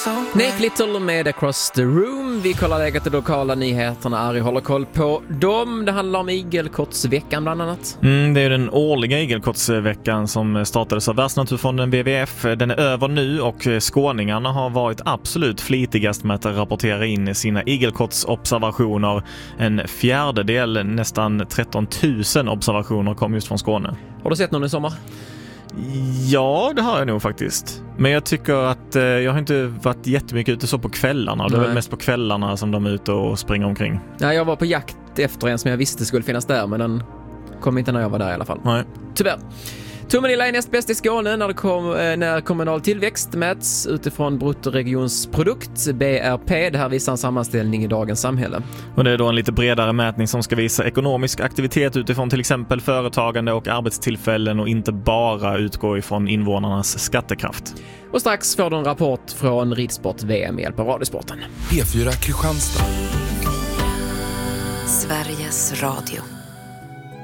Nick Little med Across the Room. Vi kollar läget och lokala nyheterna. Ari håller koll på dem. Det handlar om igelkottsveckan bland annat. Det är den årliga igelkottsveckan som startades av Världsnaturfonden WWF. Den är över nu och skåningarna har varit absolut flitigast med att rapportera in sina igelkottsobservationer. En fjärdedel, nästan 13 000 observationer kom just från Skåne. Har du sett någon i sommar? Ja, det har jag nog faktiskt. Men jag tycker att jag har inte varit jättemycket ute så på kvällarna. Det är väl mest på kvällarna som de är ute och springer omkring. Ja, jag var på jakt efter en som jag visste skulle finnas där, men den kom inte när jag var där i alla fall. Nej. Tyvärr. Tomelilla är näst bäst i Skåne när kommunal tillväxt mäts utifrån bruttoregionsprodukt, BRP. Det här visar en sammanställning i Dagens Samhälle. Och det är då en lite bredare mätning som ska visa ekonomisk aktivitet utifrån till exempel företagande och arbetstillfällen och inte bara utgå ifrån invånarnas skattekraft. Och strax får du en rapport från Ridsport-VM med hjälp av Radiosporten. P4 Kristianstad. Sveriges Radio.